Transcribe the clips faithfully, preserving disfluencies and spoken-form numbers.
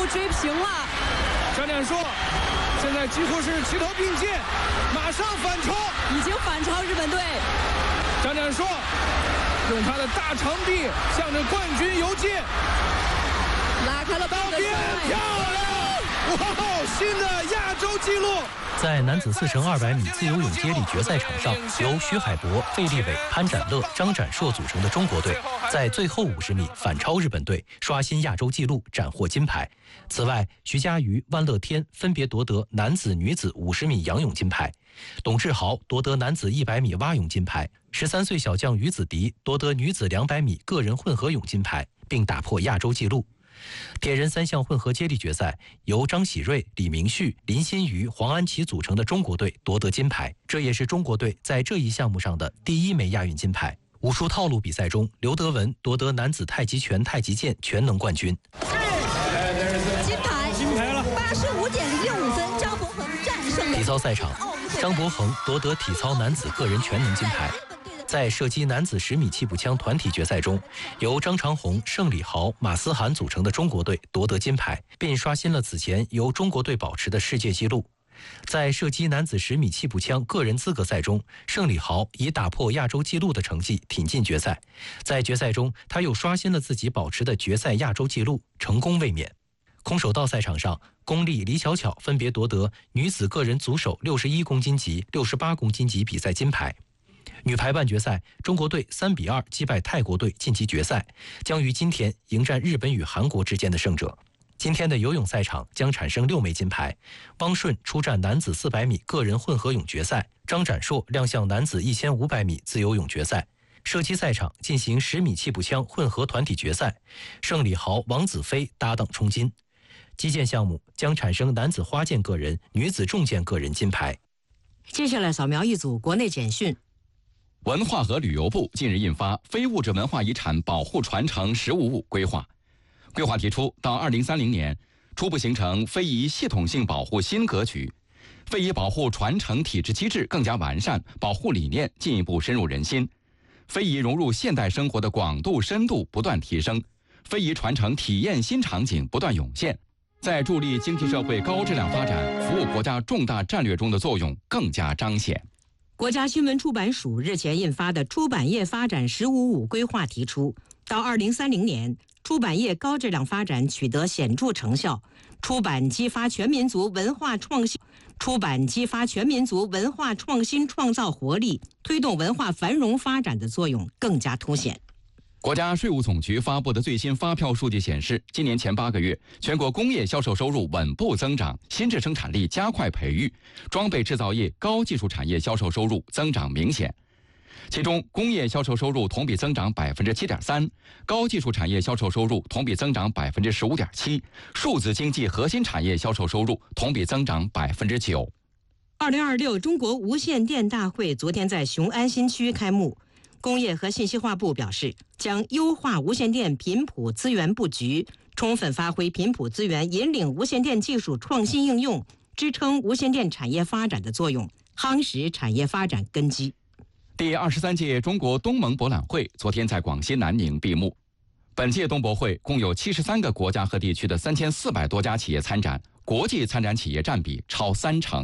追平了。 张展硕现在几乎是齐头并进，马上反超， 已经反超日本队。 张展硕用他的大长臂向着冠军游进， 拉开了到边，漂亮！哇，新的亚洲纪录！ 在男子四乘二百米自由泳接力决赛场上，由徐海博、费立伟、潘展乐、张展硕组成的中国队，在最后五十米反超日本队，刷新亚洲纪录，斩获金牌。此外，徐嘉余、万乐天分别夺得男子、女子五十米仰泳金牌，董志豪夺得男子一百米蛙泳金牌，十三岁小将于子迪夺得女子两百米个人混合泳金牌，并打破亚洲纪录。铁人三项混合接力决赛，由张喜瑞、李明旭、林新瑜、黄安琪组成的中国队夺得金牌，这也是中国队在这一项目上的第一枚亚运金牌。武术套路比赛中，刘德文夺得男子太极拳、太极剑全能冠军。 金牌， 金牌了， 八十五点零六五分，张博恒战胜了。 体操赛场，张博恒夺得体操男子个人全能金牌。在射击男子十米气步枪团体决赛中，由张长虹、盛礼豪、马思涵组成的中国队夺得金牌，并刷新了此前由中国队保持的世界纪录。在射击男子十米气步枪个人资格赛中，盛礼豪以打破亚洲纪录的成绩挺进决赛。在决赛中，他又刷新了自己保持的决赛亚洲纪录，成功卫冕。空手道赛场上，巩俐、李巧巧分别夺得女子个人组手六十一公斤级、六十八公斤级比赛金牌。女排半决赛，中国队三比二击败泰国队晋级决赛，将于今天迎战日本与韩国之间的胜者。今天的游泳赛场将产生六枚金牌，汪顺出战男子四百米个人混合泳决赛，张展硕亮相男子一千五百米自由泳决赛。射击赛场进行十米气步枪混合团体决赛，盛礼豪、王子飞搭档冲金。击剑项目将产生男子花剑个人、女子重剑个人金牌。 接下来扫描一组国内简讯。 文化和旅游部近日印发《非物质文化遗产保护传承实务物规划》，规划提出，到二零三零年，初步形成非遗系统性保护新格局，非遗保护传承体制机制更加完善，保护理念进一步深入人心，非遗融入现代生活的广度深度不断提升，非遗传承体验新场景不断涌现，在助力经济社会高质量发展、服务国家重大战略中的作用更加彰显。 国家新闻出版署日前印发的《出版业发展“十五五”规划》提出，到二零三零年，出版业高质量发展取得显著成效，出版激发全民族文化创新，出版激发全民族文化创新创造活力，推动文化繁荣发展的作用更加凸显。 国家税务总局发布的最新发票数据显示，今年前八个月，全国工业销售收入稳步增长，新质生产力加快培育，装备制造业、高技术产业销售收入增长明显。其中，工业销售收入同比增长百分之七点三，高技术产业销售收入同比增长百分之十五点七，数字经济核心产业销售收入同比增长百分之九。 二零二六中国无线电大会昨天在雄安新区开幕。工业和信息化部表示，将优化无线电频谱资源布局，充分发挥频谱资源引领无线电技术创新应用，支撑无线电产业发展的作用，夯实产业发展根基。 第二十三届中国东盟博览会昨天在广西南宁闭幕。本届东博会共有七十三个国家和地区的三千四百多家企业参展，国际参展企业占比超三成。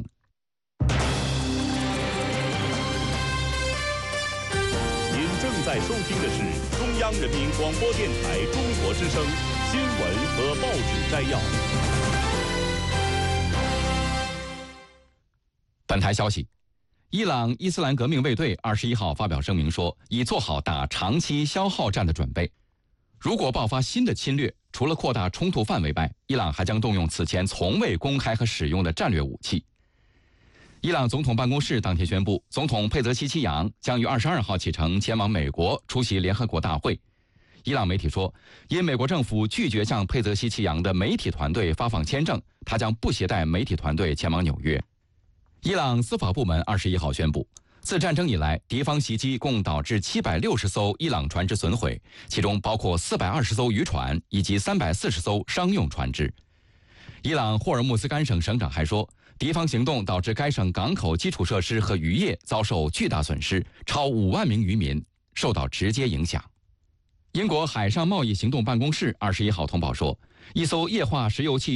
正在收听的是中央人民广播电台中国之声新闻和报纸摘要。 本台消息，伊朗伊斯兰革命卫队二十一号发表声明说，已做好打长期消耗战的准备。如果爆发新的侵略，除了扩大冲突范围外，伊朗还将动用此前从未公开和使用的战略武器。伊朗总统办公室当天宣布，总统佩泽西奇扬将于二十二号启程前往美国出席联合国大会。伊朗媒体说，因美国政府拒绝向佩泽西奇扬的媒体团队发放签证，他将不携带媒体团队前往纽约。伊朗司法部门二十一号宣布，自战争以来，敌方袭击共导致七百六十艘伊朗船只损毁，其中包括四百二十艘渔船以及三百四十艘商用船只。伊朗霍尔木兹干省省长还说，敌方行动导致该省港口基础设施和渔业遭受巨大损失，超五万名渔民受到直接影响。英国海上贸易行动办公室二十一号通报说，一艘液化石油气